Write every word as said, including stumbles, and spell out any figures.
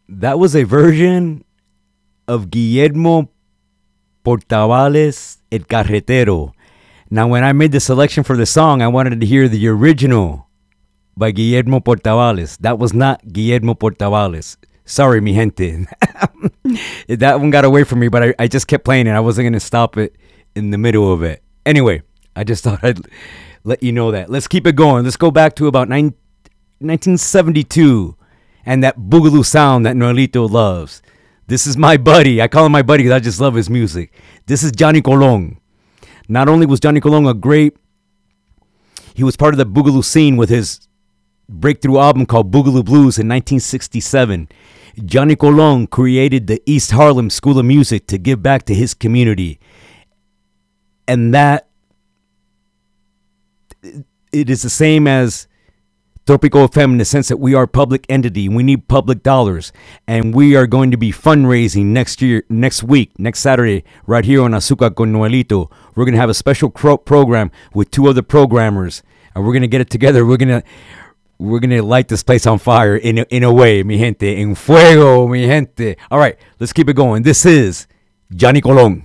That was a version of Guillermo Portavales El Carretero. Now, when I made the selection for the song, I wanted to hear the original by Guillermo Portavales. That was not Guillermo Portavales. Sorry, mi gente. That one got away from me, but I, I just kept playing it. I wasn't going to stop it in the middle of it. Anyway, I just thought I'd let you know that. Let's keep it going. Let's go back to about nine, nineteen seventy-two and that boogaloo sound that Noelito loves. This is my buddy. I call him my buddy because I just love his music. This is Johnny Colon. Not only was Johnny Colon a great, he was part of the boogaloo scene with his breakthrough album called Boogaloo Blues in nineteen sixty-seven. Johnny Colon created the East Harlem School of Music to give back to his community. And that, it is the same as Tropico F M in the sense that we are a public entity. We need public dollars. And we are going to be fundraising next year, next week, next Saturday, right here on Azúcar con Noelito. We're going to have a special cro- program with two other programmers. And we're going to get it together. We're going to we're gonna light this place on fire in a, in a way, mi gente. En fuego, mi gente. All right, let's keep it going. This is Johnny Colon.